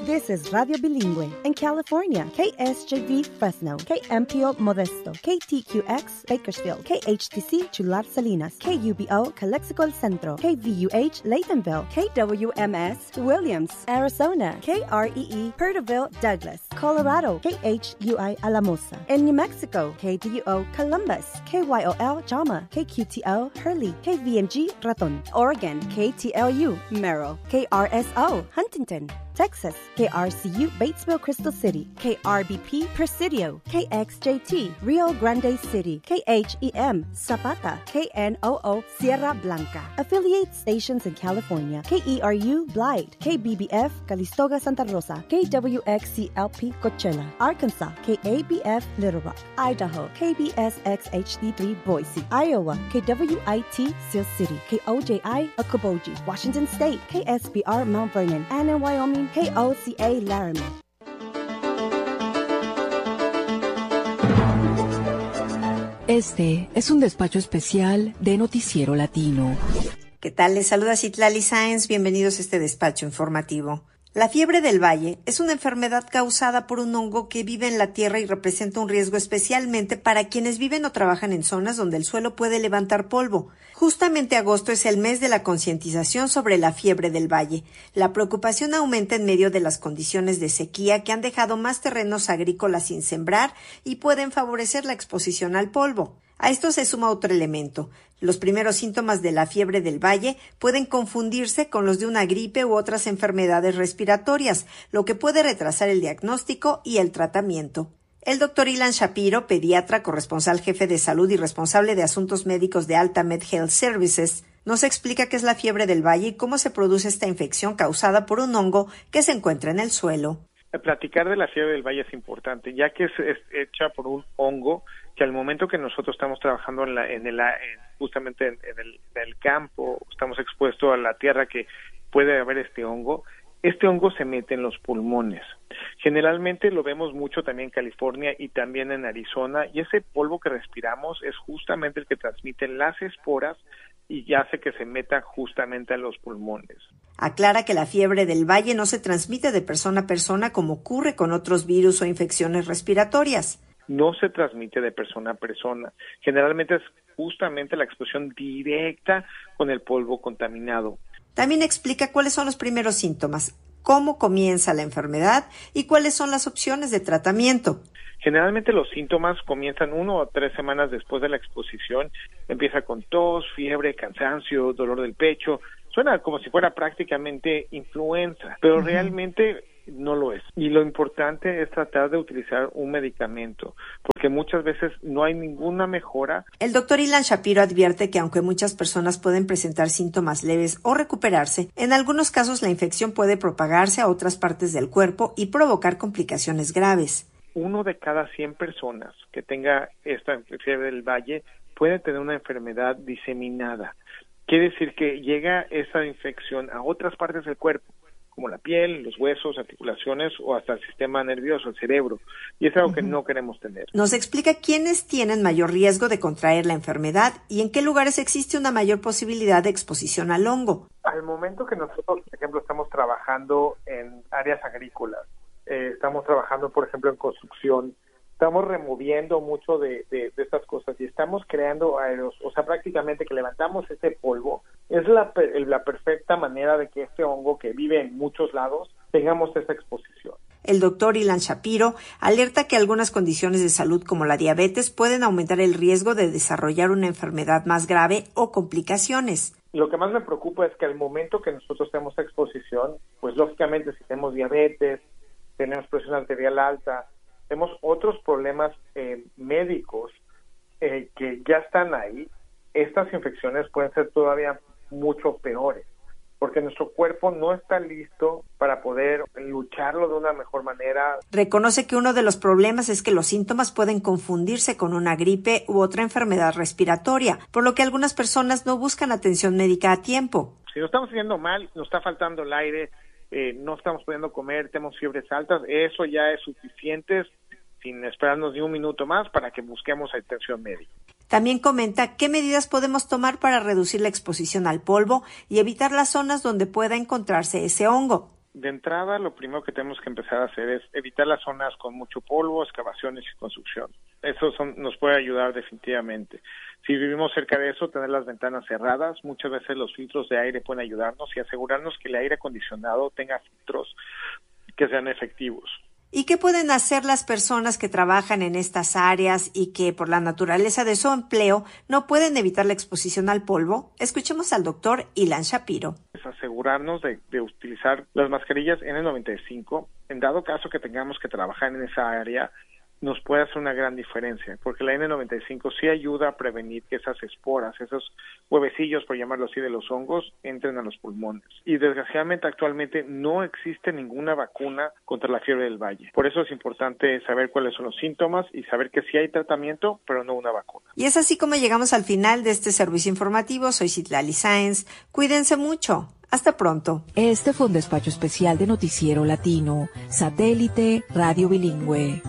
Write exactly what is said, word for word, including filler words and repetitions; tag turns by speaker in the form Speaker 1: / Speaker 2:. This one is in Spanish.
Speaker 1: This is Radio Bilingüe in California, K S J V Fresno, K M P O Modesto, K T Q X Bakersfield, K H T C Chular Salinas, K U B O Calexico El Centro, K V U H Laytonville, K W M S Williams, Arizona, K R E E Perterville Douglas, Colorado, K H U I Alamosa. In New Mexico, K D U O Columbus, K Y O L Jama, K Q T O Hurley, K V M G Raton. Oregon, K T L U Merrill, K R S O Huntington. Texas, K R C U Batesville Crystal City, K R B P Presidio, K X J T Rio Grande City, K H E M Zapata, K N O O Sierra Blanca. Affiliate stations in California, K E R U Blythe, K B B F Calistoga Santa Rosa, K W X C L P Coachella, Arkansas, K A B F Little Rock, Idaho, K B S X H D three Boise, Iowa, K W I T Sioux City, K O J I Okoboji, Washington State, K S B R Mount Vernon, and in Wyoming, K O C A Laramie.
Speaker 2: Este es un despacho especial de Noticiero Latino.
Speaker 3: ¿Qué tal? Les saluda Citlali Sáenz. Bienvenidos a este despacho informativo. La fiebre del valle es una enfermedad causada por un hongo que vive en la tierra y representa un riesgo especialmente para quienes viven o trabajan en zonas donde el suelo puede levantar polvo. Justamente agosto es el mes de la concientización sobre la fiebre del valle. La preocupación aumenta en medio de las condiciones de sequía que han dejado más terrenos agrícolas sin sembrar y pueden favorecer la exposición al polvo. A esto se suma otro elemento. Los primeros síntomas de la fiebre del valle pueden confundirse con los de una gripe u otras enfermedades respiratorias, lo que puede retrasar el diagnóstico y el tratamiento. El doctor Ilan Shapiro, pediatra, corresponsal jefe de salud y responsable de asuntos médicos de Altamed Health Services, nos explica qué es la fiebre del valle y cómo se produce esta infección causada por un hongo que se encuentra en el suelo.
Speaker 4: Platicar de la fiebre del valle es importante, ya que es, es hecha por un hongo que al momento que nosotros estamos trabajando en, la, en el en, justamente en, en, el, en el campo, estamos expuestos a la tierra que puede haber este hongo, este hongo se mete en los pulmones. Generalmente lo vemos mucho también en California y también en Arizona, y ese polvo que respiramos es justamente el que transmite las esporas y hace que se meta justamente a los pulmones.
Speaker 3: Aclara que la fiebre del valle no se transmite de persona a persona como ocurre con otros virus o infecciones respiratorias.
Speaker 4: No se transmite de persona a persona. Generalmente es justamente la exposición directa con el polvo contaminado.
Speaker 3: También explica cuáles son los primeros síntomas, cómo comienza la enfermedad y cuáles son las opciones de tratamiento.
Speaker 4: Generalmente los síntomas comienzan uno o tres semanas después de la exposición. Empieza con tos, fiebre, cansancio, dolor del pecho. Suena como si fuera prácticamente influenza, pero uh-huh. realmente no lo es. Y lo importante es tratar de utilizar un medicamento, porque muchas veces no hay ninguna mejora.
Speaker 3: El doctor Ilan Shapiro advierte que aunque muchas personas pueden presentar síntomas leves o recuperarse, en algunos casos la infección puede propagarse a otras partes del cuerpo y provocar complicaciones graves.
Speaker 4: Uno de cada cien personas que tenga esta fiebre del valle puede tener una enfermedad diseminada. Quiere decir que llega esa infección a otras partes del cuerpo, como la piel, los huesos, articulaciones o hasta el sistema nervioso, el cerebro. Y es algo uh-huh. que no queremos tener.
Speaker 3: Nos explica quiénes tienen mayor riesgo de contraer la enfermedad y en qué lugares existe una mayor posibilidad de exposición al hongo.
Speaker 4: Al momento que nosotros, por ejemplo, estamos trabajando en áreas agrícolas, eh, estamos trabajando, por ejemplo, en construcción, estamos removiendo mucho de, de, de estas cosas y estamos creando aeros, o sea, prácticamente que levantamos ese polvo. Es la, la perfecta manera de que este hongo que vive en muchos lados tengamos esa exposición.
Speaker 3: El doctor Ilan Shapiro alerta que algunas condiciones de salud como la diabetes pueden aumentar el riesgo de desarrollar una enfermedad más grave o complicaciones.
Speaker 4: Lo que más me preocupa es que al momento que nosotros tenemos esa exposición, pues lógicamente si tenemos diabetes, tenemos presión arterial alta, tenemos otros problemas eh, médicos eh, que ya están ahí, estas infecciones pueden ser todavía mucho peores, porque nuestro cuerpo no está listo para poder lucharlo de una mejor manera.
Speaker 3: Reconoce que uno de los problemas es que los síntomas pueden confundirse con una gripe u otra enfermedad respiratoria, por lo que algunas personas no buscan atención médica a tiempo.
Speaker 4: Si nos estamos sintiendo mal, nos está faltando el aire, eh, no estamos pudiendo comer, tenemos fiebres altas, eso ya es suficiente sin esperarnos ni un minuto más para que busquemos atención médica.
Speaker 3: También comenta qué medidas podemos tomar para reducir la exposición al polvo y evitar las zonas donde pueda encontrarse ese hongo.
Speaker 4: De entrada, lo primero que tenemos que empezar a hacer es evitar las zonas con mucho polvo, excavaciones y construcción. Eso son, nos puede ayudar definitivamente. Si vivimos cerca de eso, tener las ventanas cerradas. Muchas veces los filtros de aire pueden ayudarnos y asegurarnos que el aire acondicionado tenga filtros que sean efectivos.
Speaker 3: ¿Y qué pueden hacer las personas que trabajan en estas áreas y que por la naturaleza de su empleo no pueden evitar la exposición al polvo? Escuchemos al doctor Ilan Shapiro.
Speaker 4: Es asegurarnos de, de utilizar las mascarillas N noventa y cinco. En dado caso que tengamos que trabajar en esa área, nos puede hacer una gran diferencia, porque la N noventa y cinco sí ayuda a prevenir que esas esporas, esos huevecillos, por llamarlo así, de los hongos, entren a los pulmones. Y desgraciadamente actualmente no existe ninguna vacuna contra la fiebre del valle. Por eso es importante saber cuáles son los síntomas y saber que sí hay tratamiento, pero no una vacuna.
Speaker 3: Y es así como llegamos al final de este servicio informativo. Soy Citlali Sáenz. Cuídense mucho. Hasta pronto.
Speaker 2: Este fue un despacho especial de Noticiero Latino, Satélite Radio Bilingüe.